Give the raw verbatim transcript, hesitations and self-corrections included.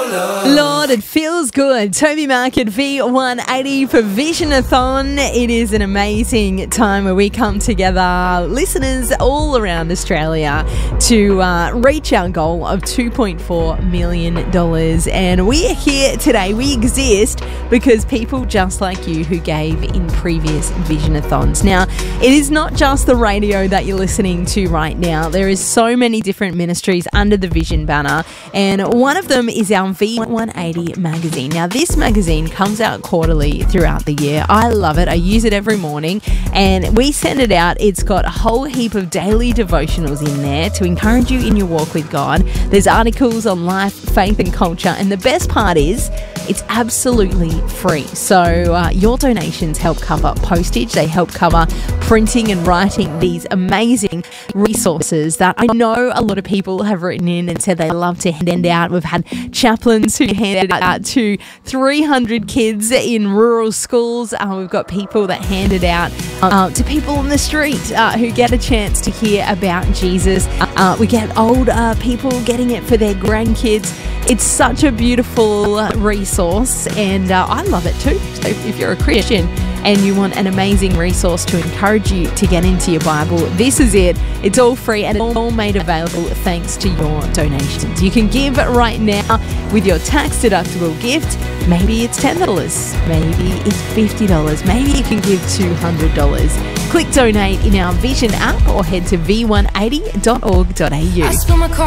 Lord, it feels good. Toby Mac at V one eighty for Visionathon. It is an amazing time where we come together, listeners all around Australia, to uh, reach our goal of two point four million dollars. And we are here today. We exist because people just like you who gave in previous Visionathons. Now, it is not just the radio that you're listening to right now. There is so many different ministries under the Vision banner, and one of them is our V one eighty magazine. Now, this magazine comes out quarterly throughout the year. I love it. I use it every morning, and we send it out. It's got a whole heap of daily devotionals in there to encourage you in your walk with God. There's articles on life, faith and culture, and the best part is it's absolutely free. So uh, your donations help cover postage. They help cover printing and writing these amazing resources that I know a lot of people have written in and said they love to hand out. We've had chaplains who handed it out to three hundred kids in rural schools. Uh, we've got people that hand it out uh, to people on the street uh, who get a chance to hear about Jesus. Uh, we get old uh, people getting it for their grandkids. It's such a beautiful resource, and uh, I love it too. So if you're a Christian and you want an amazing resource to encourage you to get into your Bible, this is it. It's all free and it's all made available thanks to your donations. You can give right now with your tax-deductible gift. Maybe it's ten dollars, maybe it's fifty dollars, maybe you can give two hundred dollars. Click donate in our Vision app or head to v one eighty dot org dot a u.